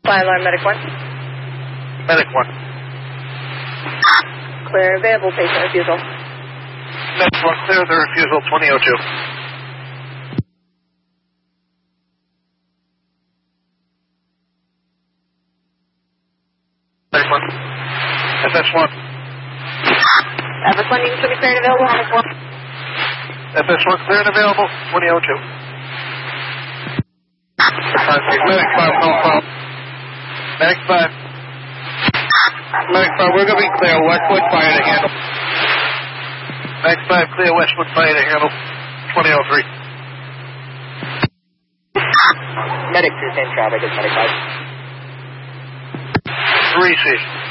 Fire alarm, Medic 1. Medic 1. Clear available, patient refusal. Medic 1, clear the refusal, 2002. Medic 1. FS1. FS1, you can show me clear and available, Medic 1. FS1, clear and available, 2002. Medic 5, no problem. Medic 5. Medic 5, we're going to be clear. Westwood fire to handle. Medic 5, clear Westwood fire to handle. 2003. Medic 2, same traffic as Medic 5. 3C.